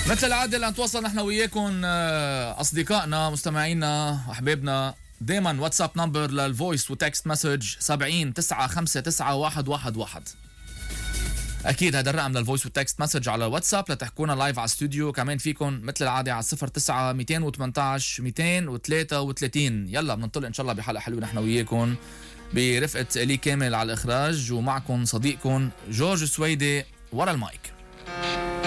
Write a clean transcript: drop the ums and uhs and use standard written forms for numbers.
مثل العادة لنتواصل نحن وياكم أصدقائنا مستمعينا أحبابنا دايما واتساب نمبر للفويس وتكست مسج 70 959 111. أكيد هذا الرقم للفويس والتكست مسج على الواتساب لتحكونا لايف على الاستوديو. كمان فيكم مثل العادة على 09 218 233. يلا بننطلق إن شاء الله بحلقة حلوة نحن وياكم برفقة إلي كامل على الإخراج، ومعكم صديقكم جورج سويدي ورا المايك.